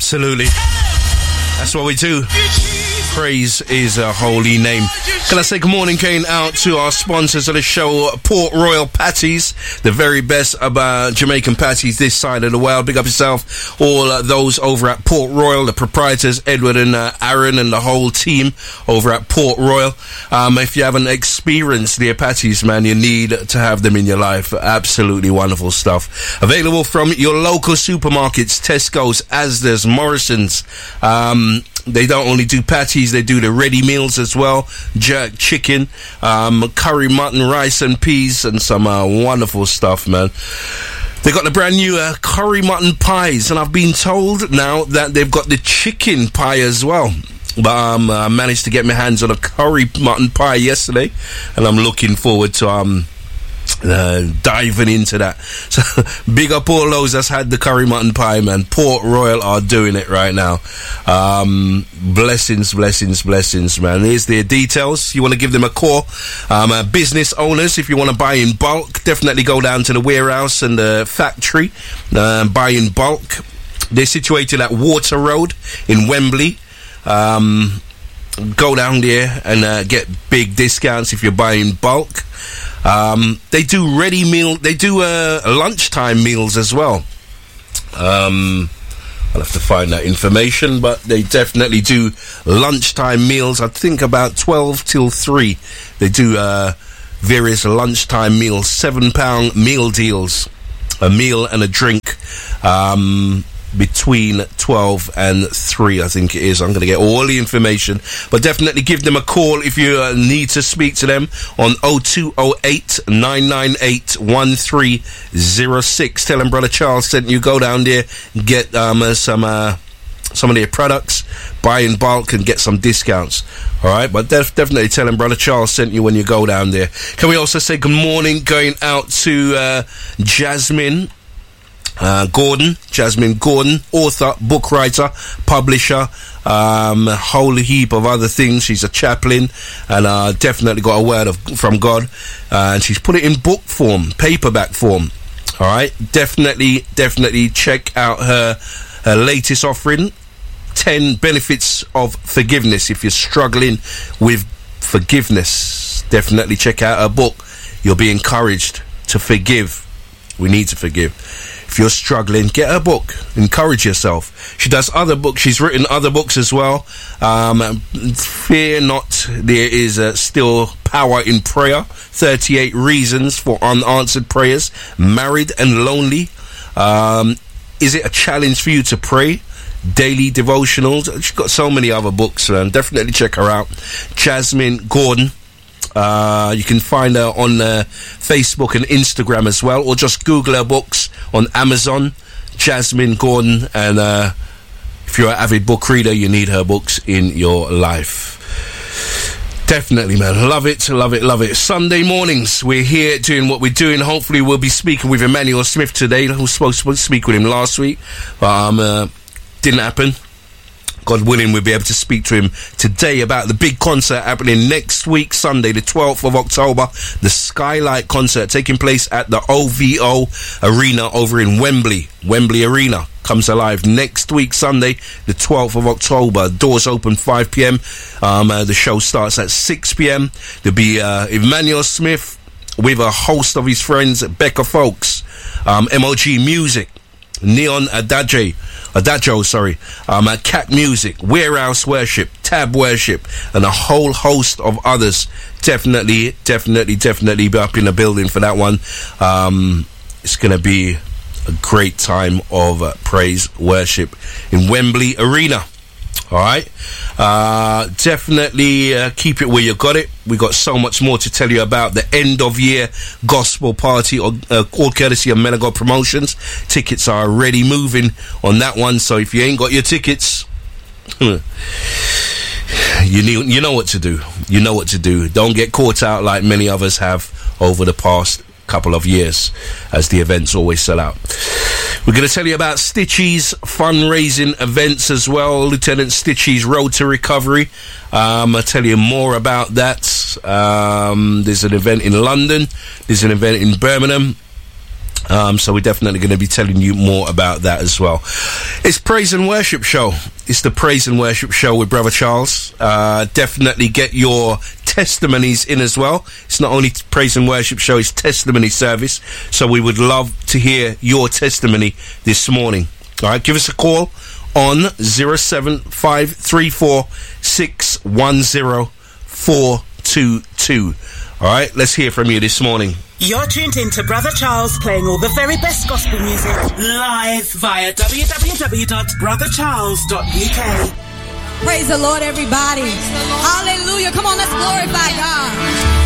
Absolutely. That's what we do. Praise is a holy name. Can I say good morning, Kane, out to our sponsors of the show, Port Royal Patties, the very best about Jamaican patties this side of the world. Big up yourself, all those over at Port Royal, the proprietors, Edward and Aaron and the whole team over at Port Royal. If you haven't experienced their patties, man, you need to have them in your life. Absolutely wonderful stuff. Available from your local supermarkets, Tesco's, Asda's, Morrison's. They don't only do patties, they do the ready meals as well. Jerk chicken, curry mutton, rice and peas, and some wonderful stuff, man. They got the brand new curry mutton pies, and I've been told now that they've got the chicken pie as well. But I managed to get my hands on a curry mutton pie yesterday, and I'm looking forward to diving into that. So big up all those that's had the curry mutton pie, man. Port Royal are doing it right now. Blessings, man. Here's their details. You want to give them a call. Business owners, if you want to buy in bulk, definitely go down to the warehouse and the factory. Buy in bulk. They're situated at Water Road in Wembley. Go down there and get big discounts if you're buying bulk. They do ready meal. They do lunchtime meals as well. I'll have to find that information, but they definitely do lunchtime meals. I think about 12 till 3. They do various lunchtime meals, £7 meal deals, a meal and a drink. Between 12 and 3, I think it is. I'm going to get all the information, but definitely give them a call if you need to speak to them on 0208 998 1306. Tell them Brother Charles sent you. Go down there, get some of their products, buy in bulk and get some discounts. Alright, but definitely tell them Brother Charles sent you when you go down there. Can we also say good morning going out to Jasmine Gordon, author, book writer, publisher, a whole heap of other things. She's a chaplain and definitely got a word from God, and she's put it in book form, paperback form. Alright, definitely check out her latest offering, 10 benefits of forgiveness. If you're struggling with forgiveness, definitely check out her book. You'll be encouraged to forgive. We need to forgive. If you're struggling, get her book. Encourage yourself. She does other books. She's written other books as well. Fear not, there is still power in prayer. 38 reasons for unanswered prayers. Married and lonely. Is it a challenge for you to pray? Daily devotionals. She's got so many other books. Definitely check her out. Jasmine Gordon. You can find her on Facebook and Instagram as well, or just Google her books on Amazon, Jasmine Gordon, and if you're an avid book reader, you need her books in your life. Definitely, man. Love it. Sunday mornings, we're here doing what we're doing. Hopefully we'll be speaking with Emmanuel Smith today. I was supposed to speak with him last week, but didn't happen. God willing, we'll be able to speak to him today about the big concert happening next week, Sunday, the 12th of October. The Skylight concert taking place at the OVO Arena over in Wembley. Wembley Arena comes alive next week, Sunday, the 12th of October. Doors open 5 p.m. The show starts at 6 p.m. There'll be Emmanuel Smith with a host of his friends, Becca Folks, MOG Music, Neon Adagio, Cat Music, Warehouse Worship, Tab Worship, and a whole host of others. Definitely be up in the building for that one. It's going to be a great time of praise worship in Wembley Arena. Alright, definitely keep it where you got it. We got so much more to tell you about the end of year gospel party, all courtesy of Men of God Promotions. Tickets are already moving on that one, so if you ain't got your tickets, you know what to do. You know what to do. Don't get caught out like many others have over the past couple of years, as the events always sell out. We're going to tell you about Stitchy's fundraising events as well. Lieutenant Stitchy's Road to Recovery. I'll tell you more about that. There's an event in London. There's an event in Birmingham. So we're definitely going to be telling you more about that as well. It's Praise and Worship Show. It's the Praise and Worship Show with Brother Charles. Definitely get your testimonies in as well. It's not only Praise and Worship Show, it's testimony service. So we would love to hear your testimony this morning. All right, give us a call on 07534 610 422. All right, let's hear from you this morning. You're tuned in to Brother Charles playing all the very best gospel music live via www.brothercharles.uk. Praise the Lord, everybody. Hallelujah. Come on, let's glorify God.